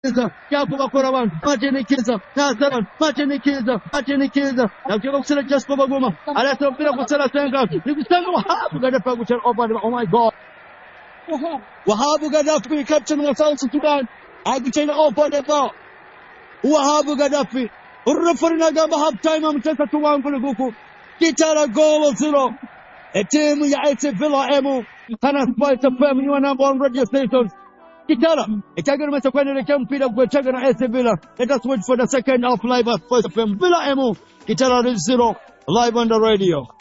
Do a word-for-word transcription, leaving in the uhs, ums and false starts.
Yakubu bakora abantu bajenikeza nazaran bajenikeza bajenikeza nakuja kusela Jasper Baguma aleta mpira kusela Senga nikusanga Wahabu Gaddafi kuchana over. Oh my God, Wahabu Gaddafi captain wa South Sudan akuchana over the ball. Wahabu Gaddafi urufuri nagamba half time amtesa tuwangule guku kitara goal zero. A team ya A C Villa emu kana Spice F M you number one radio station. Kitara itagira mesa kuendelea mpira kuchaga na A C Villa. Let us wait for the second half live at Spice F M. Villa emu Kitara zero live on the radio.